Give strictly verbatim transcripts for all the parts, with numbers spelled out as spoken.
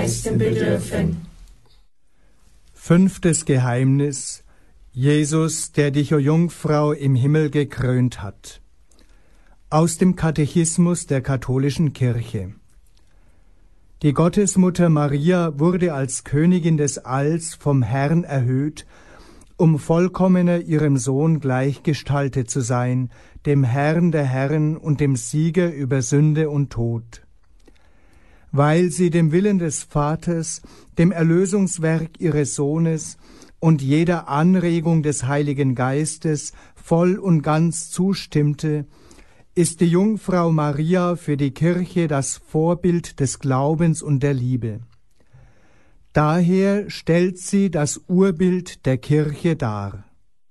meisten bedürfen. Fünftes Geheimnis: Jesus, der dich, o Jungfrau, im Himmel gekrönt hat. Aus dem Katechismus der katholischen Kirche. Die Gottesmutter Maria wurde als Königin des Alls vom Herrn erhöht, um vollkommener ihrem Sohn gleichgestaltet zu sein, dem Herrn der Herren und dem Sieger über Sünde und Tod. Weil sie dem Willen des Vaters, dem Erlösungswerk ihres Sohnes und jeder Anregung des Heiligen Geistes voll und ganz zustimmte, ist die Jungfrau Maria für die Kirche das Vorbild des Glaubens und der Liebe. Daher stellt sie das Urbild der Kirche dar.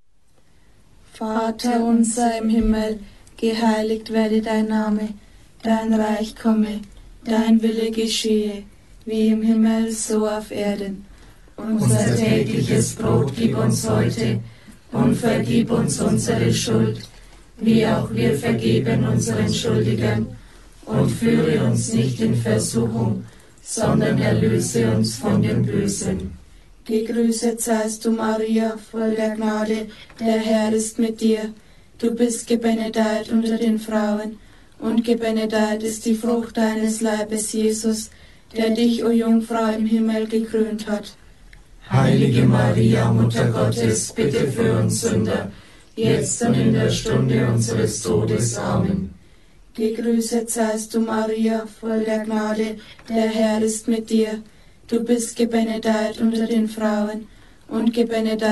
Vater unser im Himmel, geheiligt werde dein Name, dein Reich komme, dein Wille geschehe, wie im Himmel so auf Erden. Unser tägliches Brot gib uns heute und vergib uns unsere Schuld, wie auch wir vergeben unseren Schuldigern, und führe uns nicht in Versuchung, sondern erlöse uns von dem Bösen. Gegrüßet seist du, Maria, voll der Gnade, der Herr ist mit dir. Du bist gebenedeit unter den Frauen, und gebenedeit ist die Frucht deines Leibes, Jesus, der dich, o Jungfrau, im Himmel gekrönt hat. Heilige Maria, Mutter Gottes, bitte für uns Sünder, jetzt und in der Stunde unseres Todes. Amen. Gegrüßet seist du, Maria, voll der Gnade, der Herr ist mit dir. Du bist gebenedeit unter den Frauen, und gebenedeit